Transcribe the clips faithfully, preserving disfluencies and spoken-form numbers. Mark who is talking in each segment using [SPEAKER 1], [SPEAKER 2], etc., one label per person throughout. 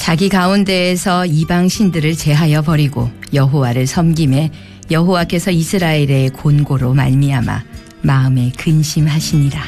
[SPEAKER 1] 자기 가운데에서 이방 신들을 제하여 버리고 여호와를 섬김에 여호와께서 이스라엘의 곤고로 말미암아 마음에 근심하시니라.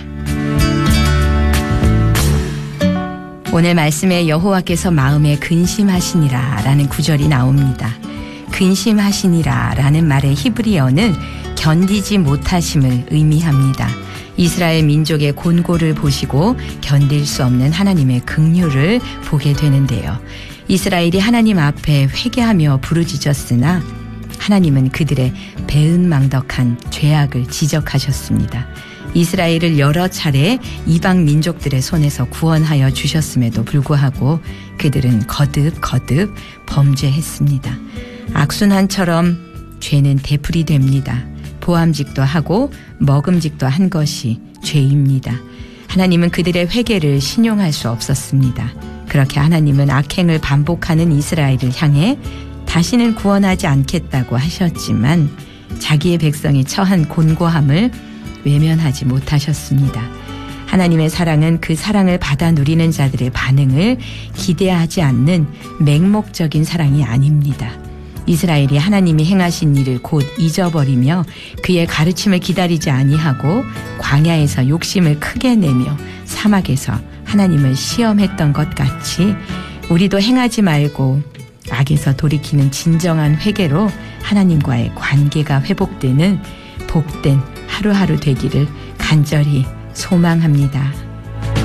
[SPEAKER 1] 오늘 말씀에 여호와께서 마음에 근심하시니라 라는 구절이 나옵니다. 근심하시니라 라는 말의 히브리어는 견디지 못하심을 의미합니다. 이스라엘 민족의 곤고를 보시고 견딜 수 없는 하나님의 긍휼을 보게 되는데요. 이스라엘이 하나님 앞에 회개하며 부르짖었으나 하나님은 그들의 배은망덕한 죄악을 지적하셨습니다. 이스라엘을 여러 차례 이방 민족들의 손에서 구원하여 주셨음에도 불구하고 그들은 거듭거듭 범죄했습니다. 악순환처럼 죄는 되풀이 됩니다. 보암직도 하고 먹음직도 한 것이 죄입니다. 하나님은 그들의 회개를 신용할 수 없었습니다. 그렇게 하나님은 악행을 반복하는 이스라엘을 향해 다시는 구원하지 않겠다고 하셨지만 자기의 백성이 처한 곤고함을 외면하지 못하셨습니다. 하나님의 사랑은 그 사랑을 받아 누리는 자들의 반응을 기대하지 않는 맹목적인 사랑이 아닙니다. 이스라엘이 하나님이 행하신 일을 곧 잊어버리며 그의 가르침을 기다리지 아니하고 광야에서 욕심을 크게 내며 사막에서 하나님을 시험했던 것 같이 우리도 행하지 말고 악에서 돌이키는 진정한 회개로 하나님과의 관계가 회복되는 복된 하루하루 되기를 간절히 소망합니다.